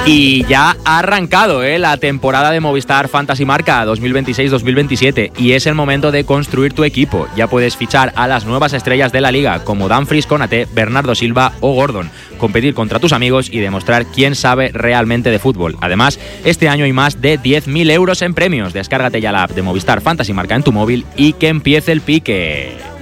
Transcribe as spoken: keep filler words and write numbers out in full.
Y ya ha arrancado ¿eh? la temporada de Movistar Fantasy Marca dos mil veintiséis dos mil veintisiete y es el momento de construir tu equipo. Ya puedes fichar a las nuevas estrellas de la liga como Dumfries, Konaté, Bernardo Silva o Gordon, competir contra tus amigos y demostrar quién sabe realmente de fútbol. Además, este año hay más de diez mil euros en premios. Descárgate ya la app de Movistar Fantasy Marca en tu móvil y que empiece el pique.